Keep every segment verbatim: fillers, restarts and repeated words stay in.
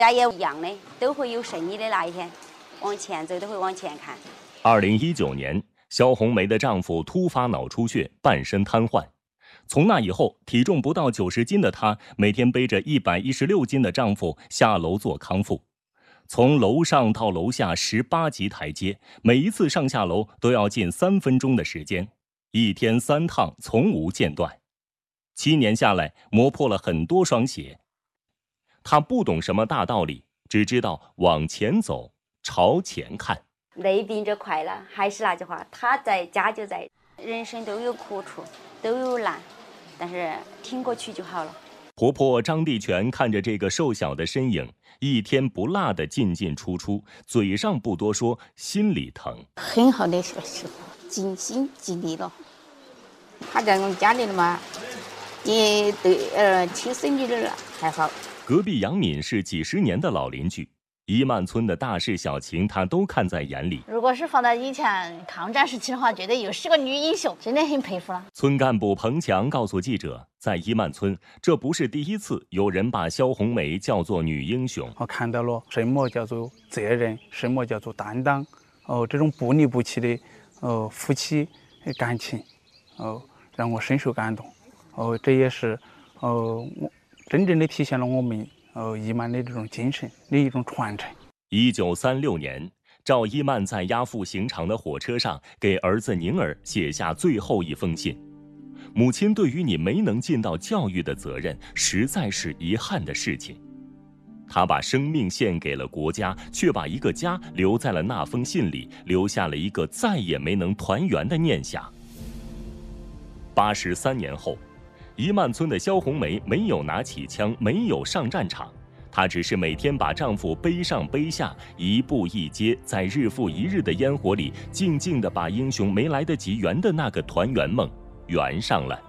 家也一样的，都会有胜利的那一天，往前走都会往前看。 二零一九年，肖红梅的丈夫突发脑出血，半身瘫痪。从那以后，体重不到九十斤的她，每天背着一百一十六斤的丈夫下楼做康复。从楼上到楼下十八级台阶，每一次上下楼都要近三分钟的时间，一天三趟，从无间断。七年下来，磨破了很多双鞋。她不懂什么大道理，只知道往前走，朝前看。 累并着快乐，还是那句话，他在家就在。人生都有苦处，都有难，但是挺过去就好了。 婆婆张地全看着这个瘦小的身影，一天不落的进进出出，嘴上不多说，心里疼。 很好的一个媳妇，尽心尽力了。他在我们家里的嘛，也对呃亲生女儿还好。 隔壁杨敏是几十年的老邻居，伊曼村的大事小情她都看在眼里。 如果是放到以前抗战时期的话，绝对又是个女英雄，真的很佩服了。 村干部彭强告诉记者，在伊曼村，这不是第一次有人把肖红梅叫做女英雄。 我看到了什么叫做责任，什么叫做担当，哦，这种不离不弃的哦夫妻感情，哦，让我深受感动。哦，这也是哦真正的体现了我们呃，伊曼的这种精神的一种传承。 一九三六年，赵一曼在押赴刑场的火车上，给儿子宁儿写下最后一封信。母亲对于你没能尽到教育的责任，实在是遗憾的事情。他把生命献给了国家，却把一个家留在了那封信里，留下了一个再也没能团圆的念想。八十三年后，伊曼村的肖红梅没有拿起枪，没有上战场，她只是每天把丈夫背上背下，一步一阶，在日复一日的烟火里，静静地把英雄没来得及圆的那个团圆梦圆上了。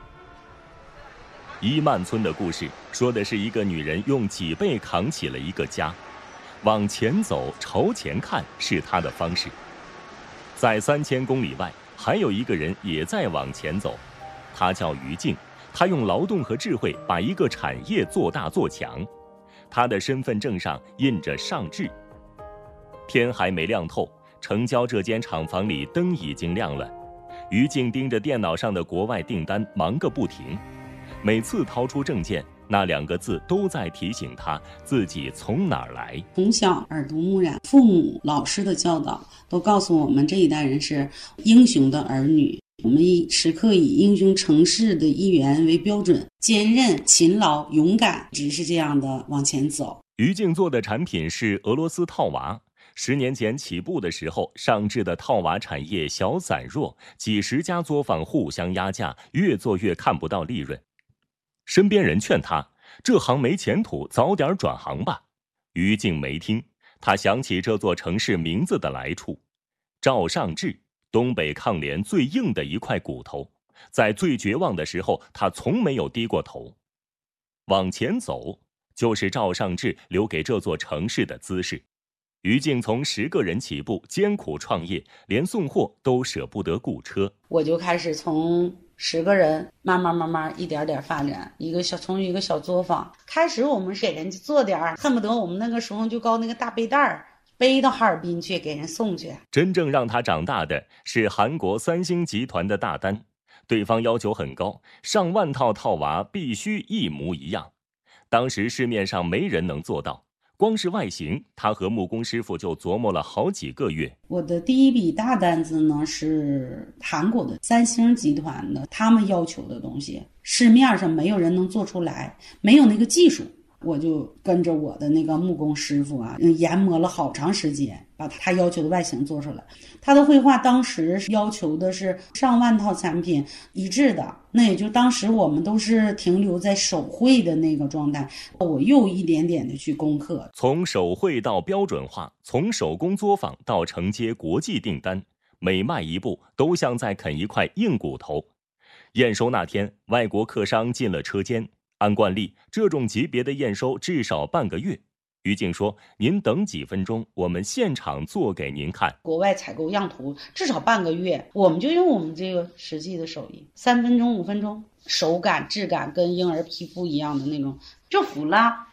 伊曼村的故事说的是一个女人用脊背扛起了一个家，往前走，朝前看是她的方式。在三千公里外，还有一个人也在往前走，他叫于静。他用劳动和智慧把一个产业做大做强，他的身份证上印着上智。天还没亮透，城郊这间厂房里灯已经亮了。于静盯着电脑上的国外订单，忙个不停。每次掏出证件，那两个字都在提醒他自己从哪儿来。 从小耳濡目染，父母、老师的教导都告诉我们，这一代人是英雄的儿女。我们时刻以英雄成事的一员为标准，坚韧、勤劳、勇敢，只是这样的往前走。 于静做的产品是俄罗斯套娃，十年前起步的时候，上智的套娃产业小散弱，几十家作坊互相压价，越做越看不到利润。身边人劝他，这行没前途，早点转行吧。于静没听，他想起这座城市名字的来处，赵尚志。东北抗联最硬的一块骨头，在最绝望的时候，他从没有低过头。往前走，就是赵尚志留给这座城市的姿势。于静从十个人起步，艰苦创业，连送货都舍不得雇车。 我就开始从十个人慢慢慢慢一点点发展，一个小从一个小作坊开始，我们给人家做点恨不得我们那个时候就搞那个大背带儿。背到哈尔滨去给人送去。 真正让他长大的是韩国三星集团的大单，对方要求很高，上万套套娃必须一模一样。当时市面上没人能做到，光是外形，他和木工师傅就琢磨了好几个月。 我的第一笔大单子呢是韩国的三星集团的，他们要求的东西，市面上没有人能做出来，没有那个技术。我就跟着我的那个木工师傅啊，研磨了好长时间，把他要求的外形做出来。他的绘画当时要求的是上万套产品一致的，那也就当时我们都是停留在手绘的那个状态。我又一点点的去攻克， 从手绘到标准化，从手工作坊到承接国际订单，每迈一步都像在啃一块硬骨头。验收那天，外国客商进了车间。按惯例，这种级别的验收至少半个月。于静说：“您等几分钟，我们现场做给您看。” 国外采购样图至少半个月，我们就用我们这个实际的手艺，三分钟、五分钟，手感、质感跟婴儿皮肤一样的那种，就服了。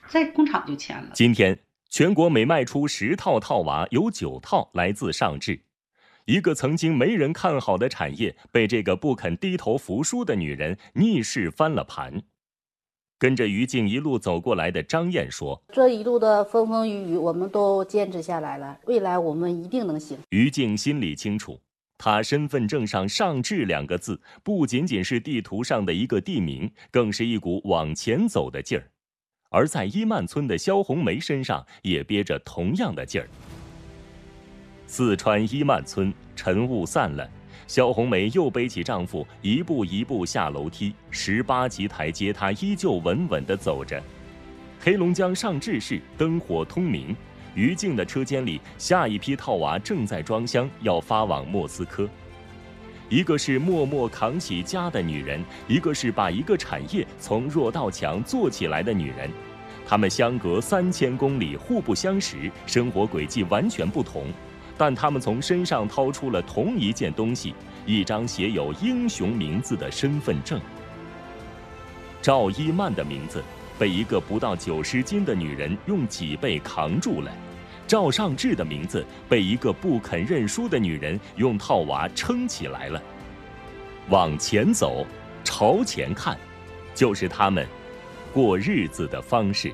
在工厂就签了。 今天，全国每卖出十套套娃，有九套来自上智。一个曾经没人看好的产业，被这个不肯低头服输的女人逆势翻了盘。跟着于静一路走过来的张燕说：“ 这一路的风风雨雨，我们都坚持下来了，未来我们一定能行。” 于静心里清楚，她身份证上上智两个字，不仅仅是地图上的一个地名，更是一股往前走的劲儿。而在伊曼村的肖红梅身上也憋着同样的劲儿。四川伊曼村，晨雾散了，肖红梅又背起丈夫，一步一步下楼梯，十八级台阶她依旧稳稳地走着。黑龙江上智市灯火通明，于静的车间里，下一批套娃正在装箱，要发往莫斯科。一个是默默扛起家的女人，一个是把一个产业从弱到强做起来的女人。她们相隔三千公里，互不相识，生活轨迹完全不同，但她们从身上掏出了同一件东西，一张写有英雄名字的身份证。赵一曼的名字被一个不到九十斤的女人用脊背扛住了，赵尚志的名字被一个不肯认输的女人用套娃撑起来了。往前走，朝前看，就是他们过日子的方式。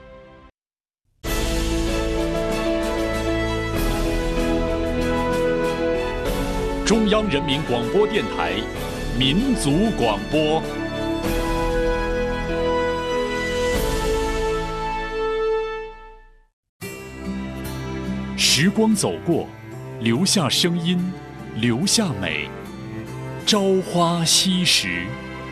中央人民广播电台民族广播。时光走过，留下声音，留下美。朝花夕拾。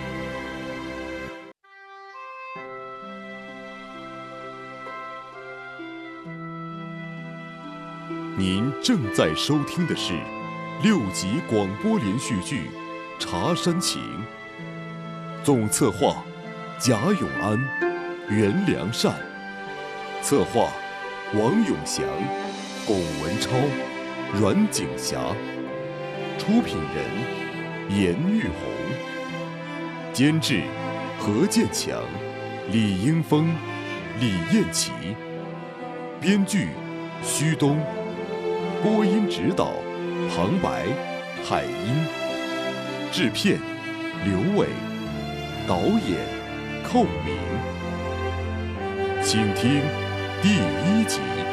您正在收听的是六集广播连续剧《茶山情》，总策划贾永安、袁良善，策划王永祥、龚文超、阮景霞，出品人严玉红，监制何建强、李英峰、李艳琪，编剧徐东，播音指导旁白海英，制片刘伟，导演寇明。请听第一集。